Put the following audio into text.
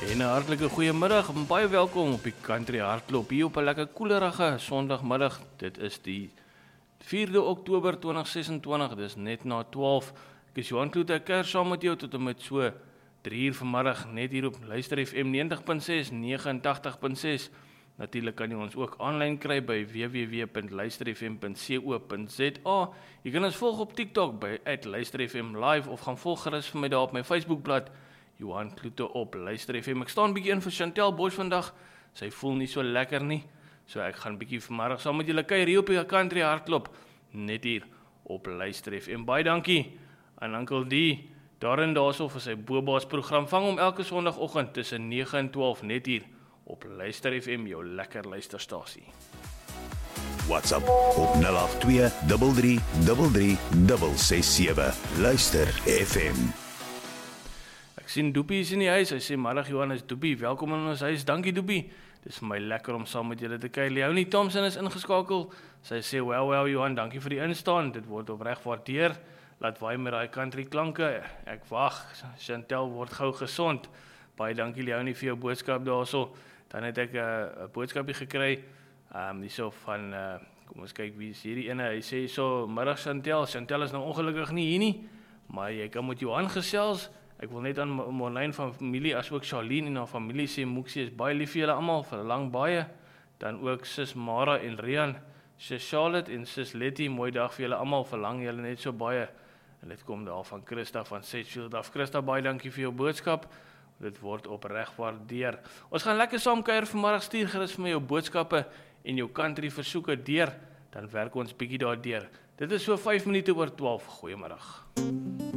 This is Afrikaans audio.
En 'n hartlike goeiemiddag en baie welkom op die Country Hardloop hier op 'n lekker koelerige Sondagmiddag. Dit is die 4de Oktober 2026, dis net na 12. Ek is Johan Kloete, ek kuier saam met jou tot en met so 3 uur vanmiddag, net hier op Luister FM 90.6, 89.6. Natuurlik kan jy ons ook aanlyn kry by www.luisterfm.co.za. Jy kan ons volg op TikTok by @luisterfm live of gaan volg gerus vir my daar op my Facebookblad Johan Kloete op Luister FM. Ek staan bietjie in vir Chantel Bosch vandag. Sy voel nie so lekker nie. So ek gaan bietjie vanmiddag saam met julle kuier hier op die Country Hardloop net hier op Luister FM. Baie dankie aan Uncle D daarin daarso vir sy Boba's program. Vang hom elke Sondagoggend tussen 9 en 12 net hier op Luister FM, jou lekker luisterstasie. WhatsApp op 082 33 337. Luister FM. Ek sien Doopie is in die huis. Hy sê, "Middag Johan, is Doopie. Welkom in ons huis. Dankie Doopie. Dis vir my lekker om saam met julle te kuier." Leonie Thompson is ingeskakel. Sy sê, "Well Johan, dankie vir die instaan. Dit word opreg waardeer. Laat waai met daai country klanke. Ek wag. Chantel word gou gesond." Baie dankie Leonie vir jou boodskap daarso. Dan het ek 'n boodskapie gekry. Hierso van kom ons kyk wie is hierdie ene. Hy sê so, "Middag Chantel. Chantel is nou ongelukkig nie hier nie, maar jy kan met Johan gesels. Ek wil net aan Marlene van familie, as ook Charlene en haar familie sê, Moeksie is baie lief vir julle almal, vir lang baie. Dan ook sis Mara en Rian, sis Charlotte en sis Letty, mooi dag vir julle almal, verlang julle net so baie." En dit kom daar van Christa van Sedgefield af. Christa, baie dankie vir jou boodskap. Dit word opreg waardeer. Ons gaan lekker saam kuier vanmiddag. Stuur gerus vir my jou boodskappe en jou country versoeke deur, dan werk ons bietjie daardeur. Dit is so 5 minute oor 12. Goeiemiddag.